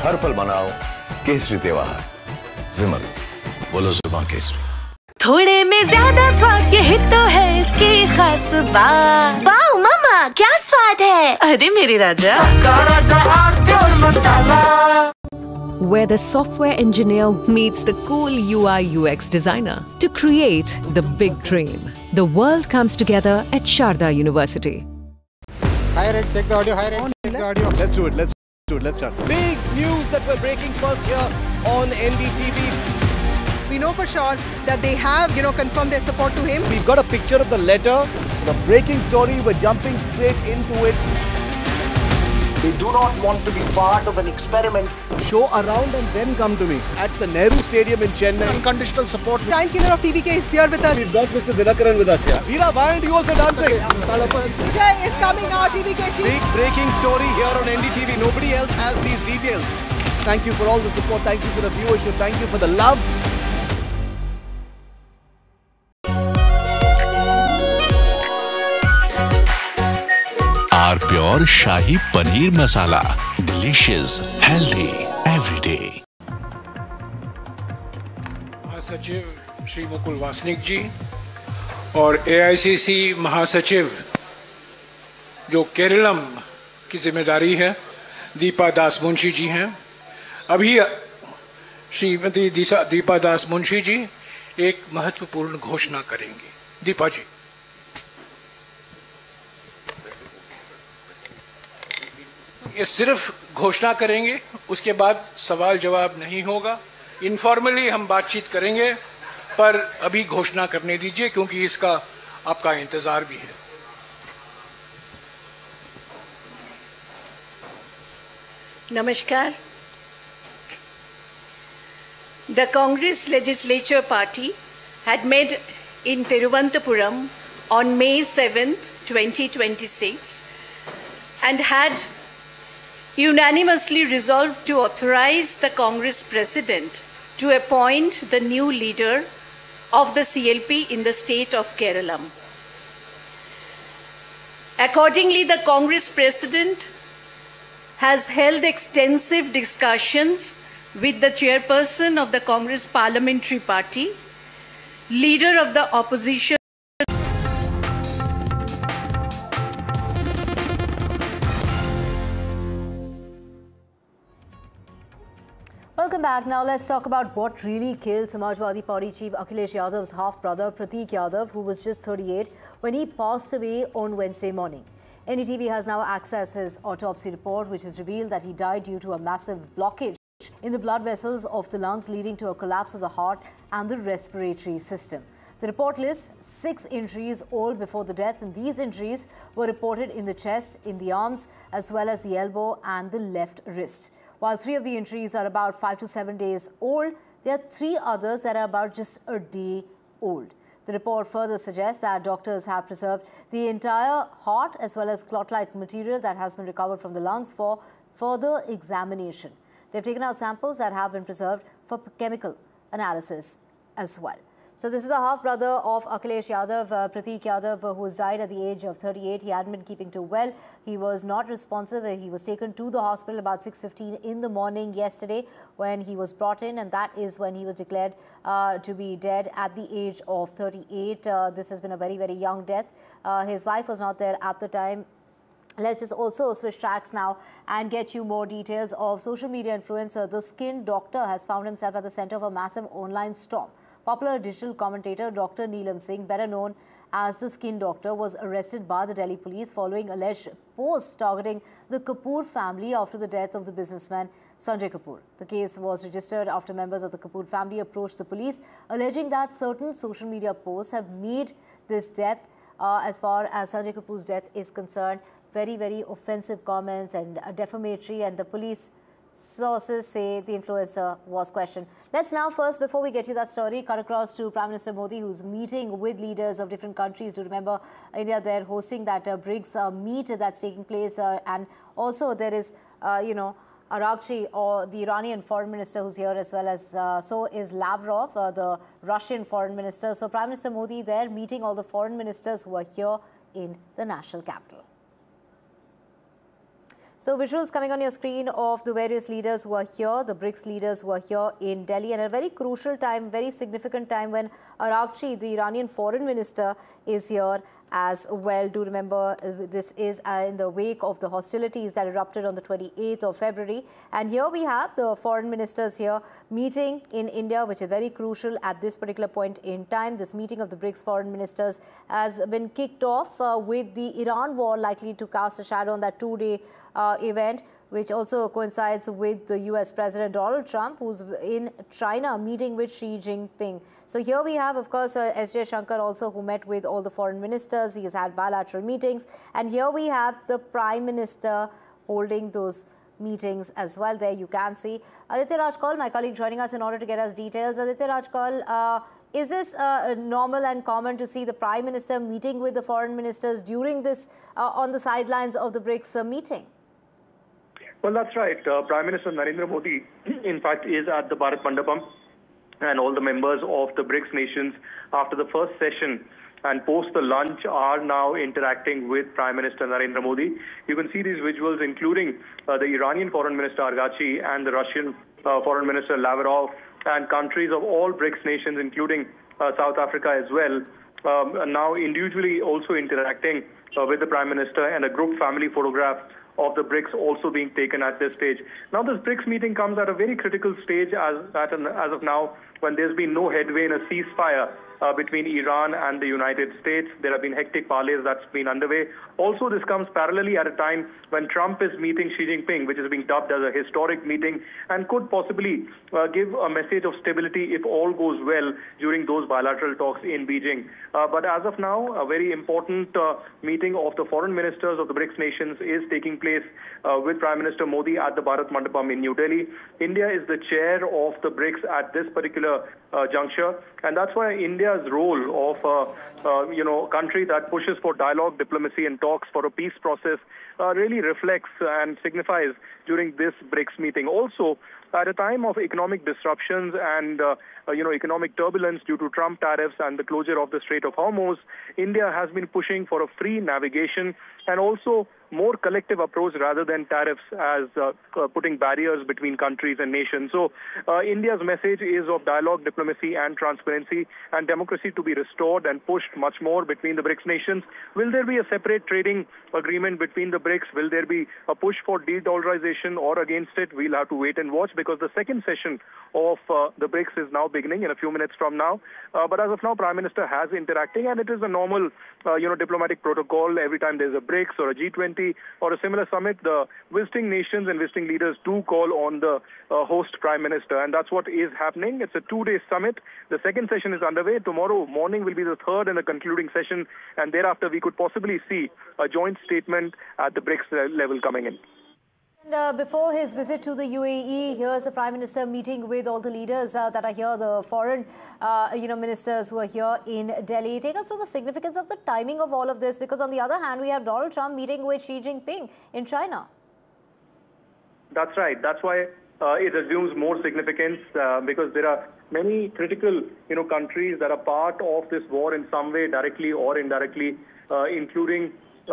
हर पल मनाओ केसरी त्योहार। विमल, बोलो जुबां केसरी। थोड़े में ज्यादा स्वाद, यही तो है इसकी खास बात। वाओ मामा, क्या स्वाद है। अरे मेरे राजा, where the software engineer meets the cool UI UX designer to create the big dream. The world comes together at Sharda University. Higher end, check the audio. Higher end, check the audio. Let's do it. Let's start. Big news that we're breaking first here on NDTV. We know for sure that they have, confirmed their support to him. We've got a picture of the letter. The breaking story, we're jumping straight into it. They do not want to be part of an experiment. Show around and then come to me at the Nehru Stadium in Chennai. Unconditional support. Giant killer of TVK is here with us. We've got Mr. Dinakaran with us here. Veera, why aren't you also dancing? Vijay is coming out, TVK chief. Big breaking story here on NDTV. Nobody else has these details. Thank you for all the support. Thank you for the viewership. Thank you for the love. Are pure shahi paneer masala, delicious, healthy everyday. महासचिव श्री मुकुल वासनिक जी और AICC महासचिव जो केरलम की जिम्मेदारी है दीपा दास मुंशी जी हैं। अभी श्रीमती दीपा दास मुंशी जी एक महत्वपूर्ण घोषणा करेंगी। दीपा जी। ये सिर्फ घोषणा करेंगे, उसके बाद सवाल जवाब नहीं होगा। इनफॉर्मली हम बातचीत करेंगे, पर अभी घोषणा करने दीजिए क्योंकि इसका आपका इंतजार भी है। Namaskar. The Congress Legislature Party had met in Thiruvananthapuram on May 7th, 2026 and had unanimously resolved to authorize the Congress President to appoint the new leader of the CLP in the state of Kerala. Accordingly, the Congress President has held extensive discussions with the chairperson of the Congress Parliamentary Party, leader of the opposition. Welcome back. Now let's talk about what really killed Samajwadi Party chief Akhilesh Yadav's half-brother Pratik Yadav, who was just 38 when he passed away on Wednesday morning. NDTV has now accessed his autopsy report, which has revealed that he died due to a massive blockage in the blood vessels of the lungs, leading to a collapse of the heart and the respiratory system. The report lists 6 injuries all before the death, and these injuries were reported in the chest, in the arms, as well as the elbow and the left wrist. While 3 of the injuries are about 5 to 7 days old, there are 3 others that are about just a day old. The report further suggests that doctors have preserved the entire heart as well as clot-like material that has been recovered from the lungs for further examination. They've taken out samples that have been preserved for chemical analysis as well. So this is the half-brother of Akhilesh Yadav, Pratik Yadav, who has died at the age of 38. He hadn't been keeping too well. He was not responsive. He was taken to the hospital about 6:15 in the morning yesterday when he was brought in, and that is when he was declared to be dead at the age of 38. This has been a very, very young death. His wife was not there at the time. Let's just also switch tracks now and get you more details of social media influencer. The Skin Doctor has found himself at the center of a massive online storm. Popular digital commentator Dr. Neelam Singh, better known as the Skin Doctor, was arrested by the Delhi police following alleged posts targeting the Kapoor family after the death of the businessman Sanjay Kapoor. The case was registered after members of the Kapoor family approached the police, alleging that certain social media posts have made this death, as far as Sanjay Kapoor's death is concerned, very, very offensive comments and defamatory, and the police sources say the influencer was questioned. Let's now first, before we get you that story, cut across to Prime Minister Modi, who's meeting with leaders of different countries. Do remember, India, they're hosting that BRICS meet that's taking place. And also there is, Arakchi, or the Iranian foreign minister, who's here, as well as so is Lavrov, the Russian foreign minister. So Prime Minister Modi there meeting all the foreign ministers who are here in the national capital. So visuals coming on your screen of the various leaders who are here, the BRICS leaders who are here in Delhi, and a very crucial time, very significant time when Araghchi, the Iranian foreign minister, is here as well. Do remember this is in the wake of the hostilities that erupted on the 28th of February. And here we have the foreign ministers here meeting in India, which is very crucial at this particular point in time. This meeting of the BRICS foreign ministers has been kicked off with the Iran war likely to cast a shadow on that two-day event, which also coincides with the US President Donald Trump, who's in China meeting with Xi Jinping. So here we have, of course, S.J. Shankar also, who met with all the foreign ministers. He has had bilateral meetings. And here we have the Prime Minister holding those meetings as well. There you can see Aditya Raj Kaul, my colleague, joining us in order to get us details. Aditya Raj Kaul, is this normal and common to see the Prime Minister meeting with the foreign ministers during this, on the sidelines of the BRICS meeting? Well, that's right. Prime Minister Narendra Modi, in fact, is at the Bharat Mandapam, and all the members of the BRICS nations after the first session and post the lunch are now interacting with Prime Minister Narendra Modi. You can see these visuals, including the Iranian Foreign Minister Araghchi and the Russian Foreign Minister Lavrov, and countries of all BRICS nations, including South Africa as well, now individually also interacting with the Prime Minister, and a group family photograph of the BRICS also being taken at this stage. Now, this BRICS meeting comes at a very critical stage as of now, when there's been no headway in a ceasefire between Iran and the United States. There have been hectic parleys that's been underway. Also, this comes parallelly at a time when Trump is meeting Xi Jinping, which is being dubbed as a historic meeting, and could possibly give a message of stability if all goes well during those bilateral talks in Beijing. But as of now, a very important meeting of the foreign ministers of the BRICS nations is taking place with Prime Minister Modi at the Bharat Mandapam in New Delhi. India is the chair of the BRICS at this particular juncture, and that's why India's role of country that pushes for dialogue, diplomacy, and talks for a peace process really reflects and signifies during this BRICS meeting. Also, at a time of economic disruptions and economic turbulence due to Trump tariffs and the closure of the Strait of Hormuz, India has been pushing for a free navigation and also more collective approach rather than tariffs as putting barriers between countries and nations. So India's message is of dialogue, diplomacy and transparency, and democracy to be restored and pushed much more between the BRICS nations. Will there be a separate trading agreement between the BRICS? Will there be a push for de-dollarization or against it? We'll have to wait and watch, because the second session of the BRICS is now beginning in a few minutes from now. But as of now, Prime Minister has interacting, and it is a normal diplomatic protocol. Every time there's a BRICS or a G20 or a similar summit, the visiting nations and visiting leaders do call on the host Prime Minister, and that's what is happening. It's a two-day summit. The second session is underway. Tomorrow morning will be the third and the concluding session, and thereafter we could possibly see a joint statement at the BRICS level coming in. And before his visit to the UAE, here's the Prime Minister meeting with all the leaders that are here, the foreign ministers who are here in Delhi. Take us through the significance of the timing of all of this, because on the other hand, we have Donald Trump meeting with Xi Jinping in China. That's right. That's why it assumes more significance, because there are many critical countries that are part of this war in some way, directly or indirectly, including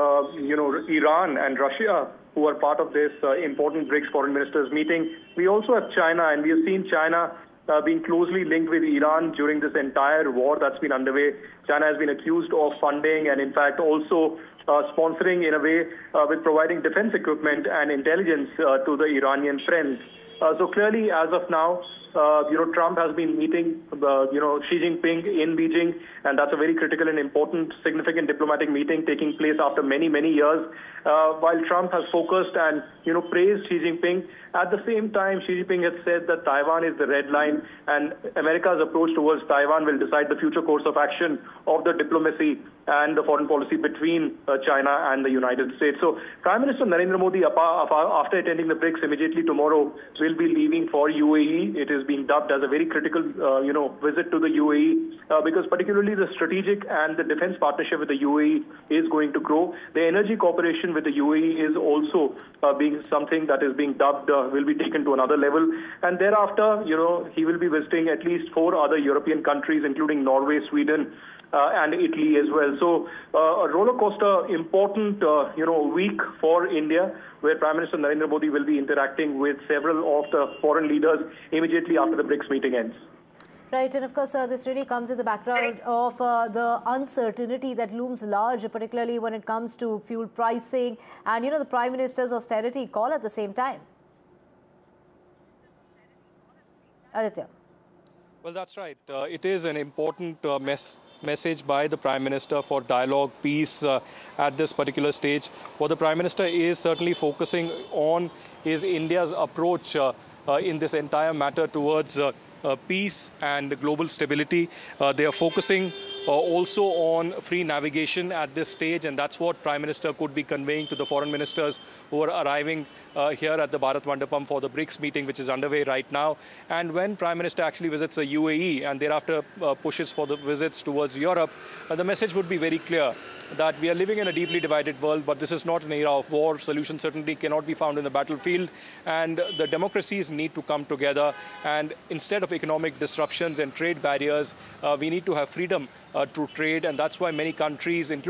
Iran and Russia, who are part of this important BRICS foreign ministers meeting. We also have China, and we have seen China being closely linked with Iran during this entire war that's been underway. China has been accused of funding and in fact also sponsoring in a way with providing defense equipment and intelligence to the Iranian friends. So clearly, as of now, Trump has been meeting, Xi Jinping in Beijing, and that's a very critical and important, significant diplomatic meeting taking place after many, many years. While Trump has focused and, praised Xi Jinping, at the same time, Xi Jinping has said that Taiwan is the red line, and America's approach towards Taiwan will decide the future course of action of the diplomacy and the foreign policy between China and the United States. So Prime Minister Narendra Modi, after attending the BRICS immediately tomorrow, will be leaving for UAE. It is being dubbed as a very critical, visit to the UAE, because particularly the strategic and the defense partnership with the UAE is going to grow. The energy cooperation with the UAE is also being something that is being dubbed, will be taken to another level. And thereafter, he will be visiting at least 4 other European countries, including Norway, Sweden, and Italy as well. So a roller coaster, important week for India, where Prime Minister Narendra Modi will be interacting with several of the foreign leaders immediately after the BRICS meeting ends. Right, and of course, this really comes in the background of the uncertainty that looms large, particularly when it comes to fuel pricing and, the Prime Minister's austerity call at the same time. Aditya. Well, that's right. It is an important message by the Prime Minister for dialogue, peace at this particular stage. What the Prime Minister is certainly focusing on is India's approach in this entire matter towards peace and global stability. They are focusing also on free navigation at this stage, and that's what Prime Minister could be conveying to the foreign ministers who are arriving here at the Bharat Mandapam for the BRICS meeting, which is underway right now. And when Prime Minister actually visits the UAE and thereafter pushes for the visits towards Europe, the message would be very clear that we are living in a deeply divided world, but this is not an era of war. Solution certainly cannot be found in the battlefield, and the democracies need to come together. And instead of economic disruptions and trade barriers, we need to have freedom to trade, and that's why many countries, including